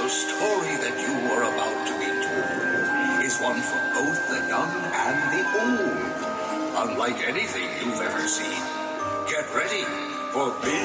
The story that you are about to be told is one for both the young and the old. Unlike anything you've ever seen. Get ready for Biz